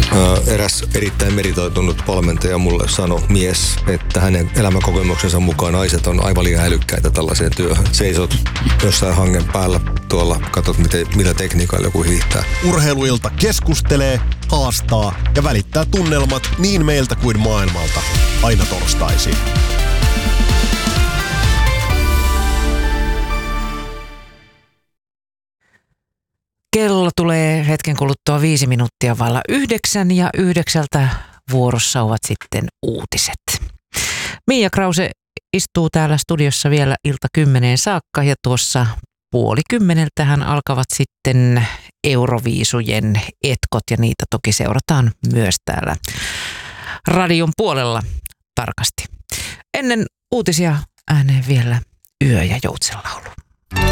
Eräs erittäin meritoitunut valmentaja mulle sanoi mies, että hänen elämänkokemuksensa mukaan naiset on aivan liian älykkäitä tällaiseen työhön. Seisot jossain hangen päällä tuolla, katsot millä tekniikalla joku hiihtää. Urheiluilta keskustelee, haastaa ja välittää tunnelmat niin meiltä kuin maailmalta. Aina torstaisin. Kello tulee hetken kuluttua 5 minuuttia vailla 9 ja 9 vuorossa ovat sitten uutiset. Mia Krause istuu täällä studiossa vielä ilta 10 saakka ja tuossa 9:30 alkavat sitten Euroviisujen etkot ja niitä toki seurataan myös täällä radion puolella tarkasti. Ennen uutisia ääneen vielä Yö- ja joutsenlaulu.